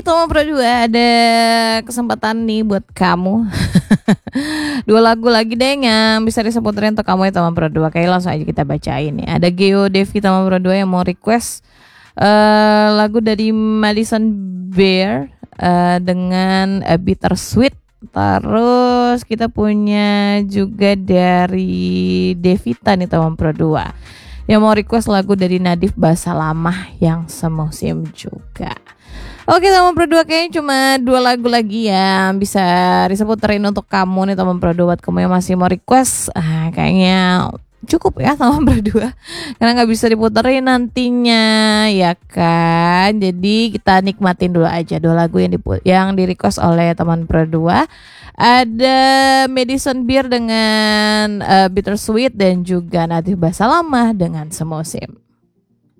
Toma Pro 2 ada kesempatan nih buat kamu. Dua lagu lagi deh yang bisa disebutin untuk kamu ya Toma Pro 2. Kayak langsung aja kita bacain nih. Ada Geo Devi Toma Pro 2 yang mau request lagu dari Madison Bear dengan Bittersweet. Terus kita punya juga dari Devita nih Toma Pro 2 yang mau request lagu dari Nadif Bahasa Lama yang semusim juga. Oke teman Pro 2, kayaknya cuma dua lagu lagi yang bisa disebutin untuk kamu nih teman Pro 2. Buat kamu yang masih mau request, kayaknya cukup ya teman Pro 2 karena gak bisa diputerin nantinya ya kan. Jadi kita nikmatin dulu aja dua lagu yang di request oleh teman Pro 2. Ada Madison Beer dengan Bittersweet dan juga Nadif Bahasa Lama dengan Semusim.